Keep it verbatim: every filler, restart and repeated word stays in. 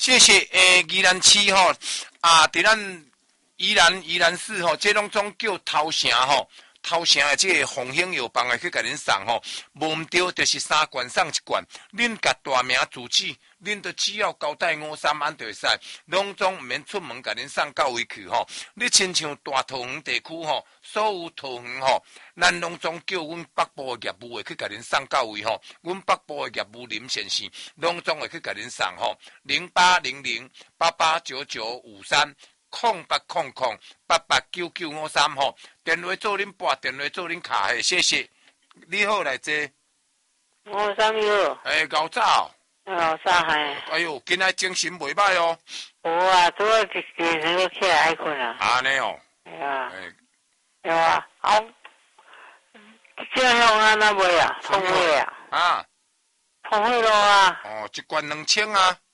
谢谢诶，宜兰市吼啊，伫咱宜兰宜兰市吼，这拢总叫头城吼。头城的这个红兴药房的去甲恁送吼，无毋对，就是三罐送一罐。恁甲大名住址，恁都只要交代五三安就会使，拢总毋免出门甲恁送到位去吼。你亲像大桃园地区吼，所有桃园吼，咱拢总叫阮北部的业务会去甲恁送到位吼。阮北部的业务林先生，拢总会去甲恁送吼。零八零零八八九九五三。空八空空八八九九五三吼，电话做恁拨，电话做恁卡嘿，谢谢。你好来坐。 我啥物好？ 诶，熬早。 熬早嘿。 哎呦，今仔精神袂歹哦。 有啊，拄仔一一时要起来爱困啊。 安尼哦。 系啊。 诶。 对啊，好。这样安那卖啊？创会啊？ 啊。 创会咯啊。 哦，一罐两千啊。